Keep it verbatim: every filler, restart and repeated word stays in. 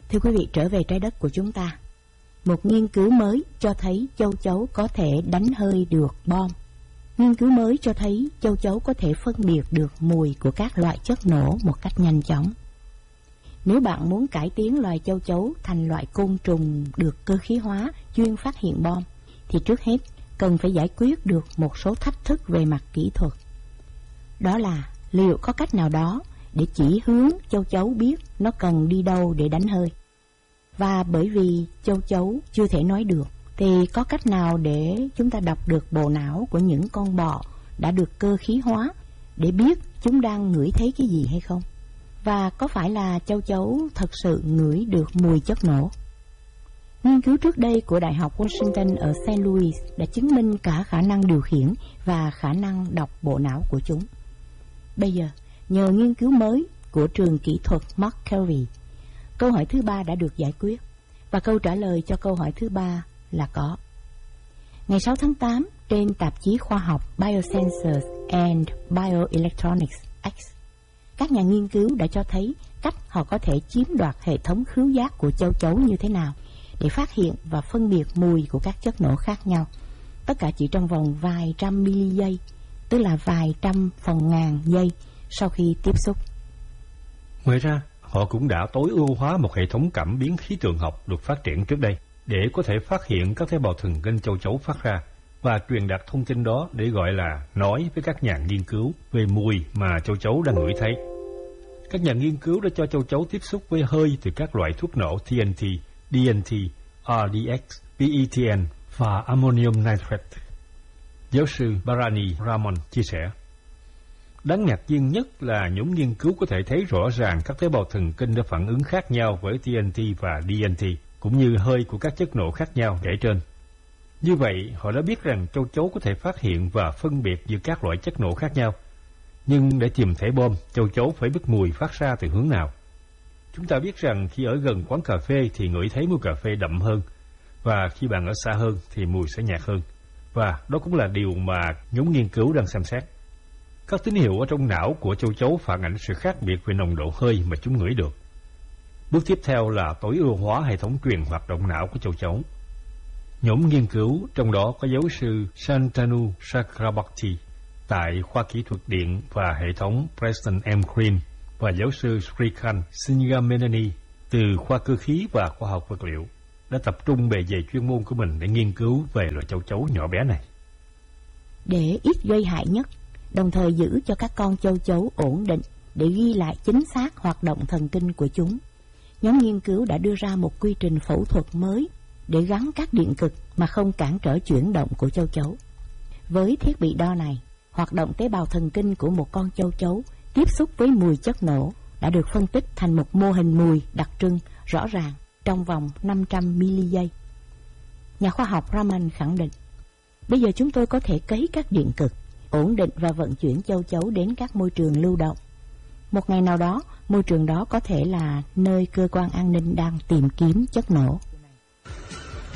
Thưa quý vị, trở về trái đất của chúng ta. Một nghiên cứu mới cho thấy châu chấu có thể đánh hơi được bom. Nghiên cứu mới cho thấy châu chấu có thể phân biệt được mùi của các loại chất nổ một cách nhanh chóng. Nếu bạn muốn cải tiến loài châu chấu thành loại côn trùng được cơ khí hóa chuyên phát hiện bom, thì trước hết cần phải giải quyết được một số thách thức về mặt kỹ thuật. Đó là liệu có cách nào đó để chỉ hướng châu chấu biết nó cần đi đâu để đánh hơi. Và bởi vì châu chấu chưa thể nói được, thì có cách nào để chúng ta đọc được bộ não của những con bọ đã được cơ khí hóa để biết chúng đang ngửi thấy cái gì hay không? Và có phải là châu chấu thật sự ngửi được mùi chất nổ? Nghiên cứu trước đây của Đại học Washington ở Saint Louis đã chứng minh cả khả năng điều khiển và khả năng đọc bộ não của chúng. Bây giờ, nhờ nghiên cứu mới của trường kỹ thuật McKelvey, câu hỏi thứ ba đã được giải quyết. Và câu trả lời cho câu hỏi thứ ba là có. Ngày sáu tháng tám, trên tạp chí khoa học Biosensors and Bioelectronics X, các nhà nghiên cứu đã cho thấy cách họ có thể chiếm đoạt hệ thống khứu giác của châu chấu như thế nào để phát hiện và phân biệt mùi của các chất nổ khác nhau, tất cả chỉ trong vòng vài trăm mili giây, tức là vài trăm phần ngàn giây sau khi tiếp xúc. Ngoài ra, họ cũng đã tối ưu hóa một hệ thống cảm biến khí tượng học được phát triển trước đây để có thể phát hiện các tế bào thần kinh châu chấu phát ra và truyền đạt thông tin đó để gọi là nói với các nhà nghiên cứu về mùi mà châu chấu đang ngửi thấy. Các nhà nghiên cứu đã cho châu chấu tiếp xúc với hơi từ các loại thuốc nổ T N T, D N T, R D X, P E T N và ammonium nitrate. Giáo sư Barani Ramon chia sẻ. Đáng ngạc nhiên nhất là nhóm nghiên cứu có thể thấy rõ ràng các tế bào thần kinh đã phản ứng khác nhau với T N T và D N T, cũng như hơi của các chất nổ khác nhau kể trên. Như vậy, họ đã biết rằng châu chấu có thể phát hiện và phân biệt giữa các loại chất nổ khác nhau. Nhưng để tìm thấy bom, châu chấu phải biết mùi phát ra từ hướng nào. Chúng ta biết rằng khi ở gần quán cà phê thì ngửi thấy mùi cà phê đậm hơn, và khi bạn ở xa hơn thì mùi sẽ nhạt hơn. Và đó cũng là điều mà nhóm nghiên cứu đang xem xét. Các tín hiệu ở trong não của châu chấu phản ảnh sự khác biệt về nồng độ hơi mà chúng ngửi được. Bước tiếp theo là tối ưu hóa hệ thống truyền hoạt động não của châu chấu. Nhóm nghiên cứu, trong đó có giáo sư Shantanu Chakrabarty tại khoa kỹ thuật điện và hệ thống Preston M. Green và giáo sư Srikant Singamenani từ khoa cơ khí và khoa học vật liệu đã tập trung bề dày chuyên môn của mình để nghiên cứu về loài châu chấu nhỏ bé này. Để ít gây hại nhất, đồng thời giữ cho các con châu chấu ổn định để ghi lại chính xác hoạt động thần kinh của chúng, nhóm nghiên cứu đã đưa ra một quy trình phẫu thuật mới để gắn các điện cực mà không cản trở chuyển động của châu chấu. Với thiết bị đo này, hoạt động tế bào thần kinh của một con châu chấu tiếp xúc với mùi chất nổ đã được phân tích thành một mô hình mùi đặc trưng rõ ràng trong vòng năm trăm mi li giây. Nhà khoa học Raman khẳng định, bây giờ chúng tôi có thể cấy các điện cực, ổn định và vận chuyển châu chấu đến các môi trường lưu động. Một ngày nào đó, môi trường đó có thể là nơi cơ quan an ninh đang tìm kiếm chất nổ.